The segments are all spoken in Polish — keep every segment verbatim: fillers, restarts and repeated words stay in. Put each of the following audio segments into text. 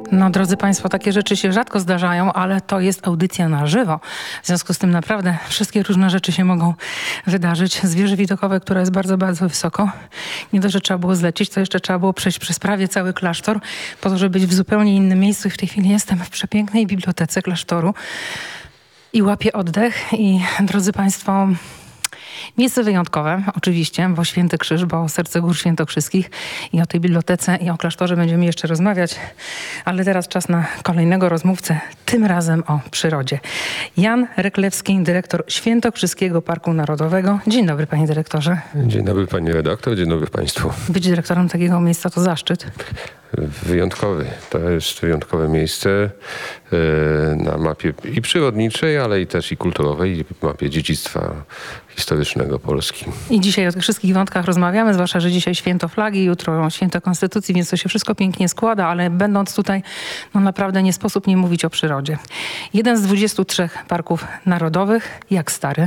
No, drodzy Państwo, takie rzeczy się rzadko zdarzają, ale to jest audycja na żywo. W związku z tym naprawdę wszystkie różne rzeczy się mogą wydarzyć. Zwierzę widokowe, które jest bardzo, bardzo wysoko. Nie dość, że trzeba było zlecieć, to jeszcze trzeba było przejść przez prawie cały klasztor, po to, żeby być w zupełnie innym miejscu. I w tej chwili jestem w przepięknej bibliotece klasztoru i łapię oddech. I drodzy Państwo, miejsce wyjątkowe, oczywiście, bo Święty Krzyż, bo Serce Gór Świętokrzyskich, i o tej bibliotece i o klasztorze będziemy jeszcze rozmawiać, ale teraz czas na kolejnego rozmówcę, tym razem o przyrodzie. Jan Ryklewski, dyrektor Świętokrzyskiego Parku Narodowego. Dzień dobry, panie dyrektorze. Dzień dobry, pani redaktor, dzień dobry państwu. Być dyrektorem takiego miejsca to zaszczyt. Wyjątkowy. To jest wyjątkowe miejsce na mapie i przyrodniczej, ale i też i kulturowej, i mapie dziedzictwa historycznego Polski. I dzisiaj o tych wszystkich wątkach rozmawiamy, zwłaszcza, że dzisiaj święto flagi, jutro święto Konstytucji, więc to się wszystko pięknie składa, ale będąc tutaj, no naprawdę nie sposób nie mówić o przyrodzie. Jeden z dwudziestu trzech parków narodowych. Jak stary?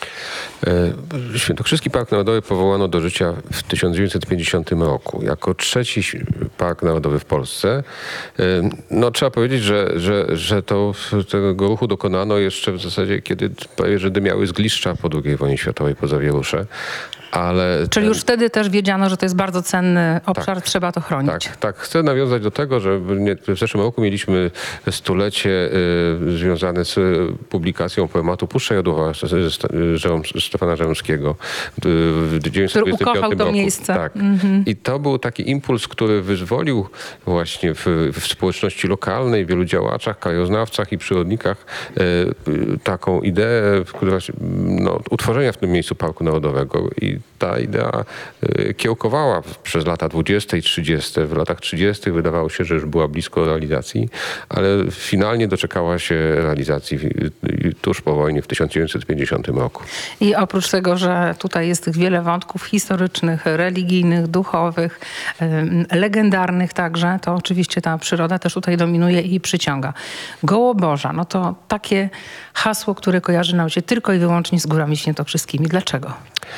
Świętokrzyski Park Narodowy powołano do życia w tysiąc dziewięćset pięćdziesiątym roku jako trzeci park narodowy w Polsce. No, trzeba powiedzieć, że, że, że to, tego ruchu dokonano jeszcze w zasadzie, kiedy prawie że dymiały zgliszcza po drugiej wojnie światowej, po zawierusze. Ale Czyli ten... już wtedy też wiedziano, że to jest bardzo cenny obszar, tak, trzeba to chronić. Tak, tak. Chcę nawiązać do tego, że w zeszłym roku mieliśmy stulecie y, związane z publikacją poematu Puszcza Jodowa Stefana Żeromskiego w dziewięćset dwudziestym piątym to roku. miejsce. Tak. Mm-hmm. I to był taki impuls, który wyzwolił właśnie w, w społeczności lokalnej, wielu działaczach, krajoznawcach i przyrodnikach y, y, taką ideę, która, no, utworzenia w tym miejscu Parku Narodowego. I ta idea y, kiełkowała przez lata dwudzieste i trzydzieste. W latach trzydziestych wydawało się, że już była blisko realizacji, ale finalnie doczekała się realizacji w, y, tuż po wojnie w tysiąc dziewięćset pięćdziesiątym roku. I oprócz tego, że tutaj jest tych wiele wątków historycznych, religijnych, duchowych, y, legendarnych także, to oczywiście ta przyroda też tutaj dominuje i przyciąga. Gołoborza, no to takie hasło, które kojarzy nam się tylko i wyłącznie z Górami Świętokrzyskimi. Dlaczego?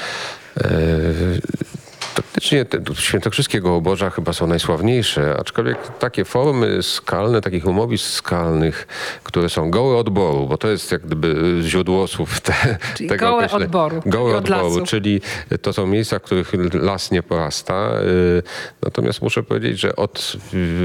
Faktycznie te świętokrzyskie gołoborza chyba są najsławniejsze, aczkolwiek takie formy skalne, takich umowisk skalnych, które są gołe odboru, bo to jest jak gdyby źródło słów te, czyli tego gołe określenia. odboru. Gołe od odboru, lasu. czyli to są miejsca, w których las nie porasta. Natomiast muszę powiedzieć, że od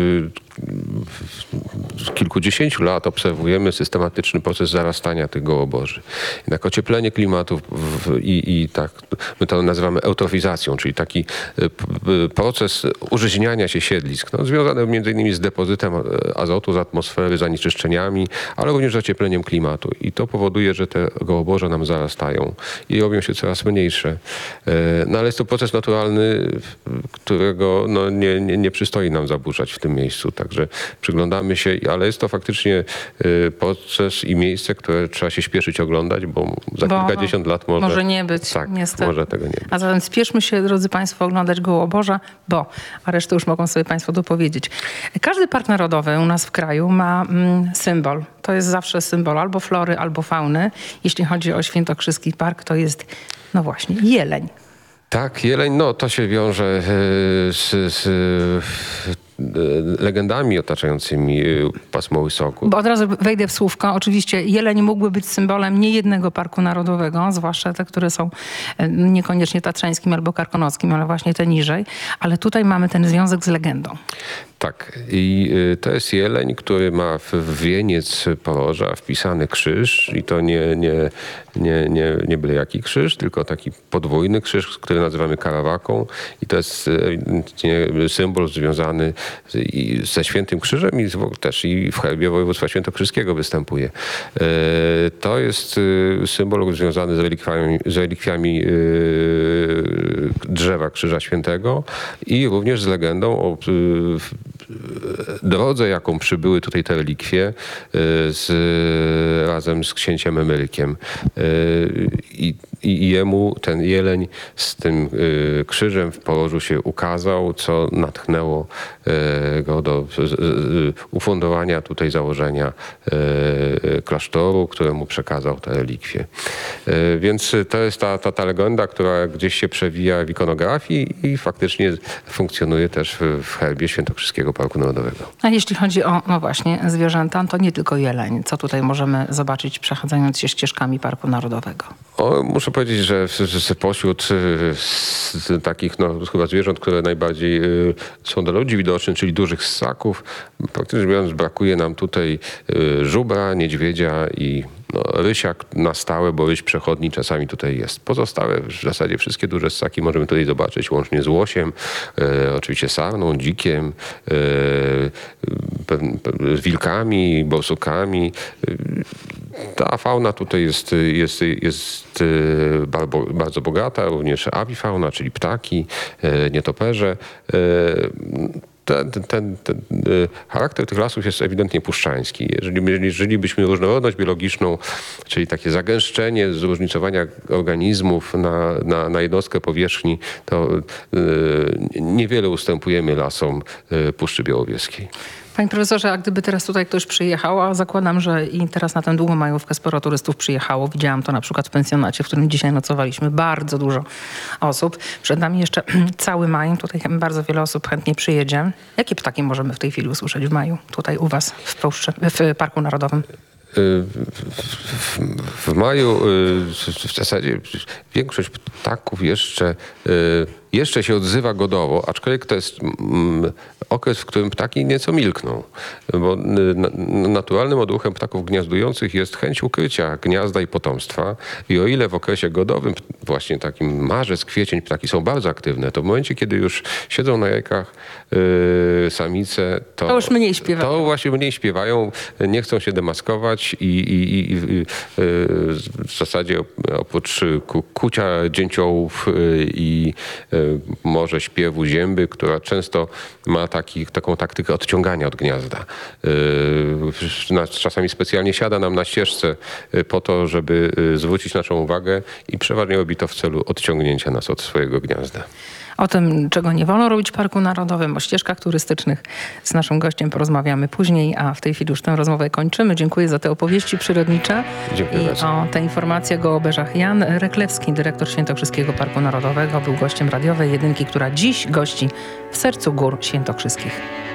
kilkudziesięciu lat obserwujemy systematyczny proces zarastania tych gołoborzy. Jednak ocieplenie klimatu w, i, i tak, my to nazywamy eutrofizacją, czyli taki proces użyźniania się siedlisk, no, związany między innymi z depozytem azotu z atmosfery, zanieczyszczeniami, ale również z ociepleniem klimatu. I to powoduje, że te gołoborze nam zarastają i robią się coraz mniejsze. No, ale jest to proces naturalny, którego no, nie, nie, nie przystoi nam zaburzać w tym miejscu. Także przyglądamy się, ale jest to faktycznie proces i miejsce, które trzeba się śpieszyć oglądać, bo za bo kilkadziesiąt lat może... Może nie być, tak, niestety. może tego nie być. A zatem spieszmy się, drodzy Państwo, oglądać Gołoborza, bo, a resztę już mogą sobie Państwo dopowiedzieć. Każdy park narodowy u nas w kraju ma mm, symbol. To jest zawsze symbol albo flory, albo fauny. Jeśli chodzi o Świętokrzyski Park, to jest, no właśnie, jeleń. Tak, jeleń, no to się wiąże z, z legendami otaczającymi pasmo Łysogu. Bo od razu wejdę w słówko. Oczywiście jeleń mógłby być symbolem niejednego parku narodowego, zwłaszcza te, które są niekoniecznie tatrzańskim albo karkonosskim, ale właśnie te niżej. Ale tutaj mamy ten związek z legendą. Tak. I to jest jeleń, który ma w wieniec poroża wpisany krzyż i to nie, nie, nie, nie, nie byle jaki krzyż, tylko taki podwójny krzyż, który nazywamy karawaką i to jest symbol związany i ze Świętym Krzyżem i też i w herbie województwa świętokrzyskiego występuje. To jest symbol związany z relikwiami, z relikwiami drzewa Krzyża Świętego i również z legendą o drodze, jaką przybyły tutaj te relikwie z, razem z księciem Emerykiem. I i jemu ten jeleń z tym y, krzyżem w porożu się ukazał, co natchnęło y, go do y, y, ufundowania tutaj założenia y, klasztoru, któremu przekazał te relikwie. Y, więc to jest ta, ta, ta legenda, która gdzieś się przewija w ikonografii i faktycznie funkcjonuje też w, w herbie Świętokrzyskiego Parku Narodowego. A jeśli chodzi o, no właśnie, zwierzęta, to nie tylko jeleń. Co tutaj możemy zobaczyć, przechadzając się ścieżkami Parku Narodowego? O, muszę powiedzieć, że, że pośród y, z, takich no, chyba zwierząt, które najbardziej y, są dla ludzi widoczne, czyli dużych ssaków, praktycznie rzecz biorąc brakuje nam tutaj y, żubra, niedźwiedzia i no, rysia na stałe, bo ryś przechodni czasami tutaj jest. Pozostałe w zasadzie wszystkie duże ssaki możemy tutaj zobaczyć, łącznie z łosiem, y, oczywiście sarną, dzikiem, y, pe, pe, wilkami, borsukami. Y, ta fauna tutaj jest, jest, jest bardzo, bardzo bogata, również awifauna, czyli ptaki, nietoperze. Ten, ten, ten, ten charakter tych lasów jest ewidentnie puszczański. Jeżeli żylibyśmy różnorodność biologiczną, czyli takie zagęszczenie, zróżnicowania organizmów na, na, na jednostkę powierzchni, to niewiele ustępujemy lasom Puszczy Białowieskiej. Panie profesorze, a gdyby teraz tutaj ktoś przyjechał, a zakładam, że i teraz na tę długą majówkę sporo turystów przyjechało. Widziałam to na przykład w pensjonacie, w którym dzisiaj nocowaliśmy. Bardzo dużo osób. Przed nami jeszcze cały maj. Tutaj bardzo wiele osób chętnie przyjedzie. Jakie ptaki możemy w tej chwili usłyszeć w maju tutaj u was w, Puszczy, w Parku Narodowym? W, w maju w zasadzie większość ptaków jeszcze, jeszcze się odzywa godowo, aczkolwiek to jest okres, w którym ptaki nieco milkną. Bo naturalnym odruchem ptaków gniazdujących jest chęć ukrycia gniazda i potomstwa. I o ile w okresie godowym, właśnie takim marzec, kwiecień, ptaki są bardzo aktywne, to w momencie, kiedy już siedzą na jajkach yy, samice, to, to już mniej śpiewają. To właśnie mniej śpiewają, nie chcą się demaskować i, i, i yy, w zasadzie oprócz kucia dzięciołów i yy, może śpiewu zięby, która często ma taki, taką taktykę odciągania od gniazda. Yy, czasami specjalnie siada nam na ścieżce po to, żeby zwrócić naszą uwagę i przeważnie robi to w celu odciągnięcia nas od swojego gniazda. O tym, czego nie wolno robić w Parku Narodowym, o ścieżkach turystycznych z naszym gościem porozmawiamy później, a w tej chwili już tę rozmowę kończymy. Dziękuję za te opowieści przyrodnicze. Dziękuję I bardzo. o te informacje gołąbeżach. Jan Reklewski, dyrektor Świętokrzyskiego Parku Narodowego, był gościem radiowej jedynki, która dziś gości w sercu gór świętokrzyskich.